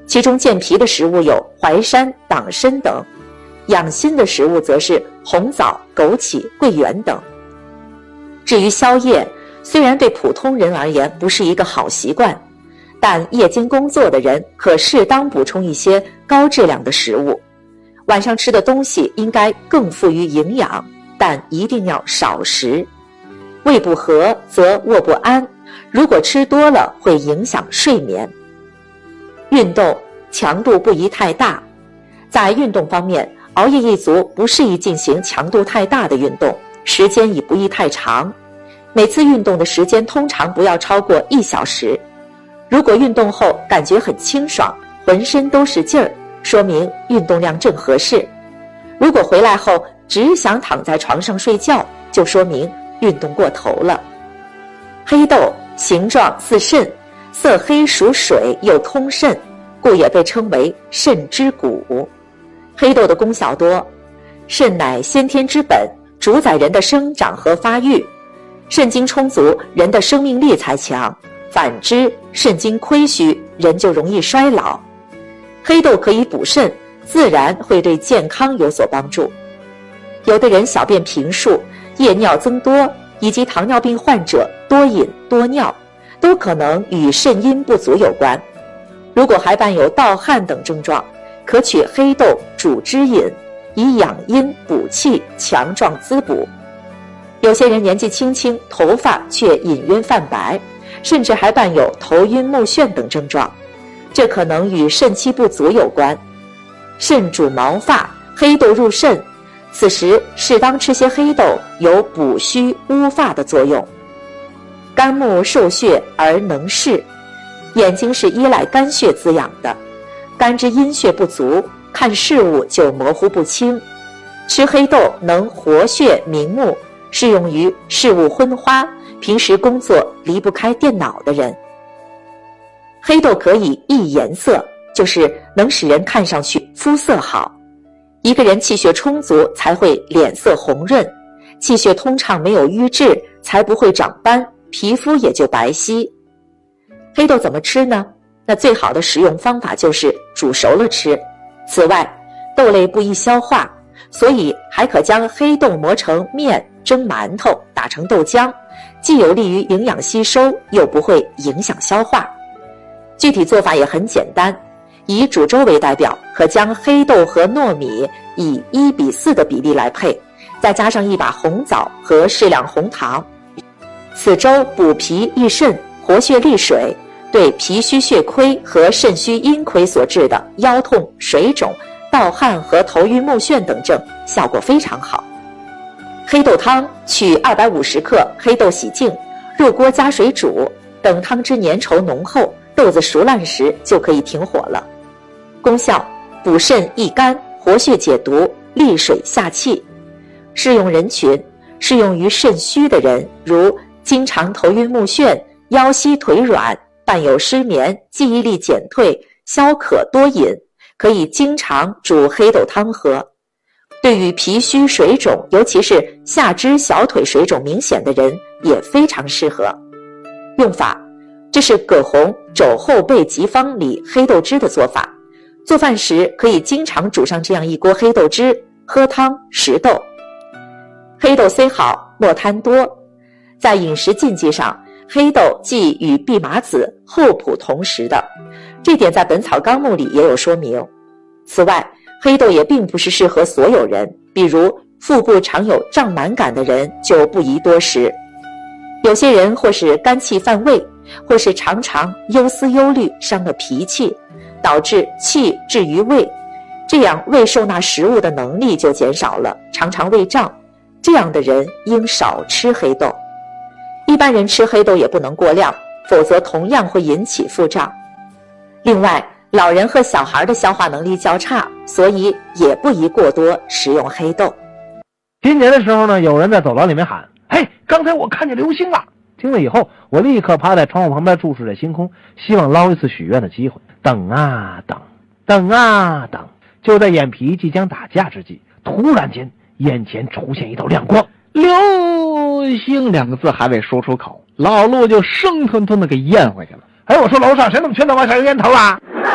其中健脾的食物有淮山、党参等，养心的食物则是红枣、枸杞、桂圆等。至于宵夜，虽然对普通人而言不是一个好习惯，但夜间工作的人可适当补充一些高质量的食物。晚上吃的东西应该更富于营养，但一定要少食。胃不和则卧不安，如果吃多了会影响睡眠。运动强度不宜太大，在运动方面，熬夜一族不适宜进行强度太大的运动，时间也不宜太长。每次运动的时间通常不要超过1小时。如果运动后感觉很清爽，浑身都是劲儿，说明运动量正合适。如果回来后只想躺在床上睡觉，就说明运动过头了。黑豆形状似肾，色黑属水，又通肾，故也被称为肾之谷。黑豆的功效多，肾乃先天之本，主宰人的生长和发育。肾精充足，人的生命力才强；反之，肾精亏虚，人就容易衰老。黑豆可以补肾，自然会对健康有所帮助。有的人小便频数、夜尿增多，以及糖尿病患者多饮多尿，都可能与肾阴不足有关。如果还伴有盗汗等症状，可取黑豆煮汁饮，以养阴补气，强壮滋补。有些人年纪轻轻，头发却隐约泛白，甚至还伴有头晕目眩等症状，这可能与肾气不足有关。肾主毛发，黑豆入肾，此时适当吃些黑豆，有补虚乌发的作用。肝木受血而能视，眼睛是依赖肝血滋养的，肝之阴血不足，看事物就模糊不清。吃黑豆能活血明目，适用于事物昏花，平时工作离不开电脑的人。黑豆可以益颜色，就是能使人看上去肤色好。一个人气血充足才会脸色红润，气血通畅没有瘀滞才不会长斑，皮肤也就白皙。黑豆怎么吃呢？那最好的食用方法就是煮熟了吃。此外，豆类不易消化，所以还可将黑豆磨成面，蒸馒头，打成豆浆，既有利于营养吸收，又不会影响消化。具体做法也很简单，以煮粥为代表，可将黑豆和糯米以1:4的比例来配，再加上一把红枣和适量红糖。此粥补脾益肾，活血利水，对脾虚血亏和肾虚阴亏所致的腰痛、水肿、盗汗和头晕目眩等症效果非常好。黑豆汤取250克黑豆洗净，入锅加水煮，等汤汁粘稠浓厚，豆子熟烂时就可以停火了。功效：补肾益肝，活血解毒，利水下气。适用人群：适用于肾虚的人，如经常头晕目眩、腰膝腿软、伴有失眠、记忆力减退、消渴多饮，可以经常煮黑豆汤喝。对于脾虚水肿，尤其是下肢小腿水肿明显的人，也非常适合。用法：这是葛洪肘后备急方里黑豆汁的做法。做饭时可以经常煮上这样一锅黑豆汁，喝汤食豆。黑豆虽好，莫贪多。在饮食禁忌上，黑豆忌与蓖麻籽、厚朴同食的，这点在《本草纲目》里也有说明。此外，黑豆也并不是适合所有人，比如腹部常有胀满感的人就不宜多食。有些人或是肝气犯胃，或是常常忧思忧虑，伤了脾气，导致气滞于胃，这样胃受纳食物的能力就减少了，常常胃胀。这样的人应少吃黑豆。一般人吃黑豆也不能过量，否则同样会引起腹胀。另外，老人和小孩的消化能力较差，所以也不宜过多食用黑豆。 今年的时候呢，有人在走廊里面喊：“嘿，刚才我看见流星了！”听了以后，我立刻趴在窗户旁边注视着星空，希望捞一次许愿的机会。等啊等，等啊等，就在眼皮即将打架之际，突然间眼前出现一道亮光， 流星2个字还未说出口，老陆就生吞吞的给咽回去了。 哎，我说楼上谁那么缺德往下扔烟头啊？